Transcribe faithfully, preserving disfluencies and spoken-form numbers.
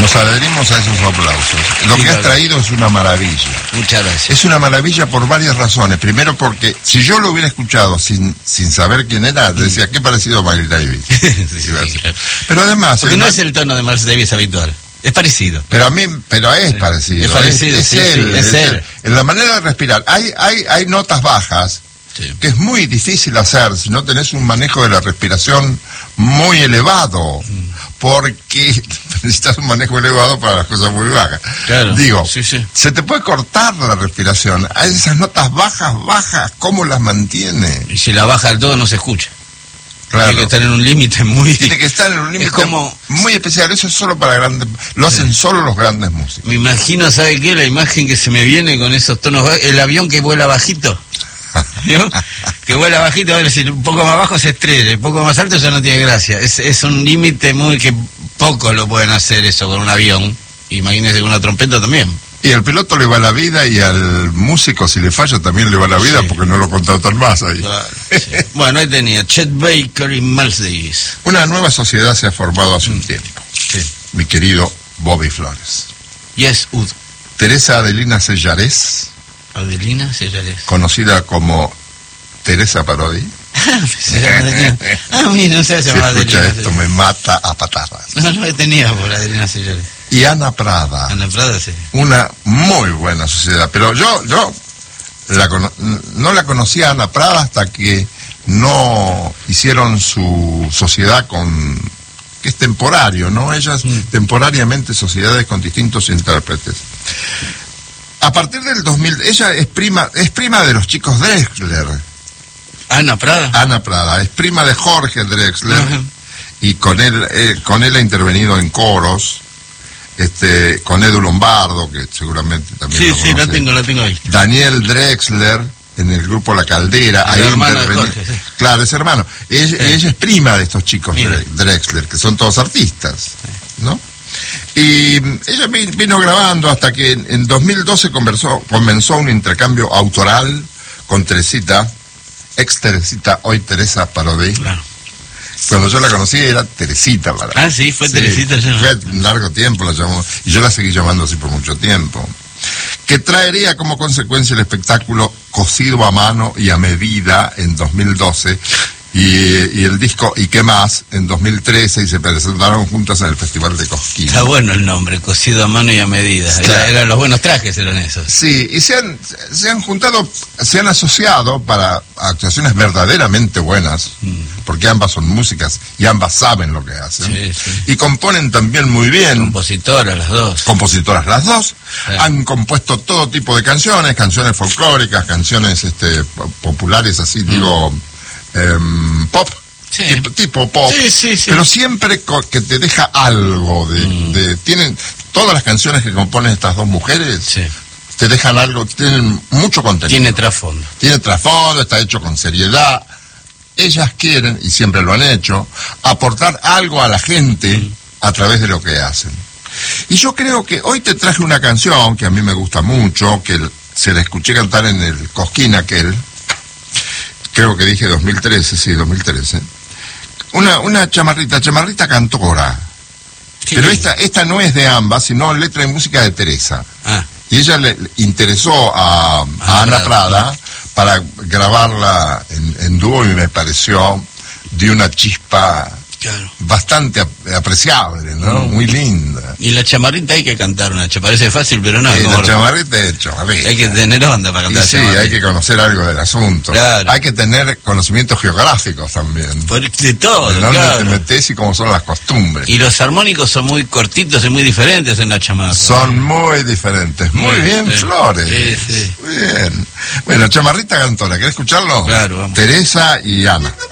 Nos adherimos a esos aplausos. Lo Sí, que has claro. traído es una maravilla. Muchas gracias. Es una maravilla por varias razones. Primero porque si yo lo hubiera escuchado sin sin saber quién era, decía, qué parecido a Miles Davis. Sí, sí, claro. Pero además... Porque el no ma- es el tono de Miles Davis habitual. Es parecido. Pero a mí, pero es parecido. Es parecido, es, sí, es sí, él, es es él. él. En la manera de respirar. Hay, hay, hay notas bajas Sí. que es muy difícil hacer si no tenés un manejo de la respiración muy elevado, porque necesitas un manejo elevado para las cosas muy bajas. Claro. Digo, Sí, sí. se te puede cortar la respiración. Hay esas notas bajas, bajas, ¿cómo las mantiene? Y si la baja al todo no se escucha. Claro. Tiene que estar en un límite muy... Tiene que estar en un límite como- muy especial. Eso es solo para grandes, lo hacen solo los grandes músicos. Me imagino, ¿sabe qué? La imagen que se me viene con esos tonos bajos, el avión que vuela bajito. ¿Vio? Que vuela bajito, es decir, un poco más bajo se estrella, un poco más alto ya no tiene gracia. Es, es un límite muy que pocos lo pueden hacer eso con un avión. Imagínese con una trompeta también. Y al piloto le va la vida y al músico, si le falla, también le va la vida Sí. porque no lo contratan más ahí. Claro, sí. Bueno, ahí tenía Chet Baker y Miles Davis. Una nueva sociedad se ha formado hace un tiempo. Sí. Mi querido Bobby Flores. Yes, Ud. Teresa Adelina Sellarés, Adelina Sellarés. conocida como Teresa Parodi. Se llama Adelina. Ah, mira, no se Si llama escucha Adelina esto, Sellarés. me mata a patadas. No, no tenía por Adelina Sellarés. Y Ana Prada, Ana Prada, sí. una muy buena sociedad. Pero yo, yo la cono- no la conocía a Ana Prada hasta que no hicieron su sociedad con... que es temporario, ¿no? Ellas Mm. temporariamente sociedades con distintos intérpretes. A partir del dos mil, ella es prima, es prima de los chicos Drexler, Ana Prada. Ana Prada, es prima de Jorge Drexler, Ajá. y con él, eh, con él ha intervenido en coros, este, con Edu Lombardo, que seguramente también Sí, lo sí, la conoce. tengo, la tengo ahí. Daniel Drexler, en el grupo La Caldera. El ahí hermano de interveni- Jorge, sí. Claro, es hermano. Ella, Sí. ella es prima de estos chicos Mira. Dre- Drexler, que son todos artistas, ¿no? Y mm, ella vi- vino grabando hasta que en, en dos mil doce conversó, comenzó un intercambio autoral con Teresita, ex Teresita, hoy Teresa Parodi. Claro. Cuando yo la conocí era Teresita, ¿verdad? Ah, sí, fue Teresita, ya. Fue un largo tiempo la llamó, y yo la seguí llamando así por mucho tiempo. Que traería como consecuencia el espectáculo Cosido a Mano y a Medida en dos mil doce, y, y el disco ¿Y qué más? En dos mil trece, y se presentaron juntas en el Festival de Cosquín. Está bueno el nombre, cocido a mano y a medida. Era- Claro. eran los buenos trajes, eran esos. Sí, y se han, se han juntado, se han asociado para actuaciones verdaderamente buenas, Mm. porque ambas son músicas y ambas saben lo que hacen, Sí, sí. y componen también muy bien. Compositora, las dos. Compositoras las dos, Sí. han compuesto todo tipo de canciones, canciones folclóricas, canciones este, po- populares, así digo, em, pop, Sí. tipo, tipo pop, Sí, sí, sí. pero siempre co- que te deja algo de, Mm. de- tienen todas las canciones que componen estas dos mujeres, Sí. te dejan algo, tienen mucho contenido, Tiene trasfondo. tiene trasfondo, está hecho con seriedad. Ellas quieren, y siempre lo han hecho, aportar algo a la gente Mm. a través de lo que hacen. Y yo creo que hoy te traje una canción que a mí me gusta mucho, que l- se la escuché cantar en el Cosquín aquel, creo que dije dos mil trece, sí, dos mil trece. Una, una chamarrita, chamarrita cantora. Sí. Pero esta, esta no es de ambas, sino letra y música de Teresa. Ah, Y ella le le interesó a, a Ah, Ana Prada. Prada para grabarla en, en dúo, y me pareció de una chispa claro. bastante ap- apreciable, ¿no? Mm. Muy linda. Y la chamarrita hay que cantar una, cha- parece fácil, pero no. Eh, como- la chamarrita es chamarrita. hay que tener onda para Y cantar sí, chamarrita. hay que conocer algo del asunto. Claro. Hay que tener conocimientos geográficos también. Por- de todo, De dónde te claro. metes y cómo son las costumbres. Y los armónicos son muy cortitos y muy diferentes en la chamarra. Son muy diferentes. Muy Sí, bien, sí. Flores. Sí, sí. Muy bien. Bueno, chamarrita cantora, ¿querés escucharlo? Claro, vamos. Teresa y Ana.